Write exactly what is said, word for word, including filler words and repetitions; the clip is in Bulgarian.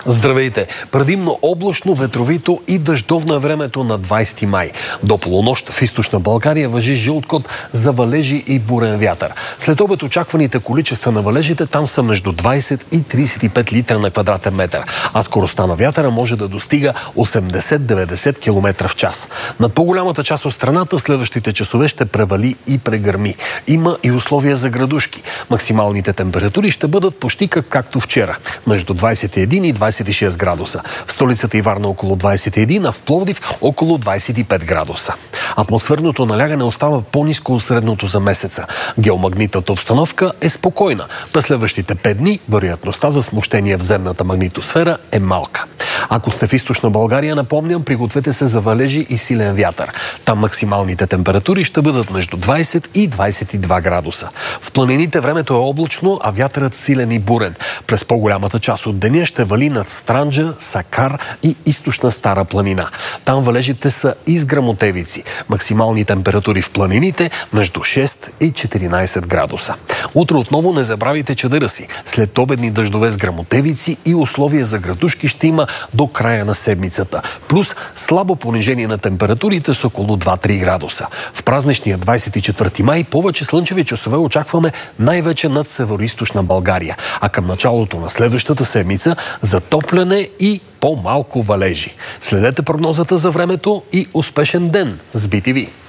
Здравейте! Предимно облачно, ветровито и дъждовно е времето на двайсети май. До полунощ в източна България важи жълт код за валежи и бурен вятър. След обед очакваните количества на валежите там са между двайсет и трийсет и пет литра на квадратен метър, а скоростта на вятъра може да достига осемдесет до деветдесет километра в час. Над по-голямата част от страната в следващите часове ще превали и прегърми. Има и условия за градушки. Максималните температури ще бъдат почти както вчера, между двайсет и един и двайсет и шест градуса. В столицата и Варна около двайсет и един, а в Пловдив около двайсет и пет градуса. Атмосферното налягане остава по-ниско от средното за месеца. Геомагнитната обстановка е спокойна. През следващите пет дни вероятността за смущение в земната магнитосфера е малка. Ако сте в източна България, напомням, пригответе се за валежи и силен вятър. Там максималните температури ще бъдат между двайсет и двайсет и два градуса. В планините времето е облачно, а вятърът силен и бурен. През по-голямата част от деня ще вали над Странджа, Сакар и източна Стара планина. Там валежите са и с гръмотевици. Максимални температури в планините между шест и четиринайсет градуса. Утре отново не забравяйте чадъра си. След обедни дъждове с гръмотевици и условия за градушки ще има до края на седмицата. Плюс слабо понижение на температурите с около два-три градуса. В празничния двайсет и четвърти май повече слънчеви часове очакваме най-вече над североизточна България. А към началото на следващата седмица затопляне и по-малко валежи. Следете прогнозата за времето и успешен ден с Би Ти Ви!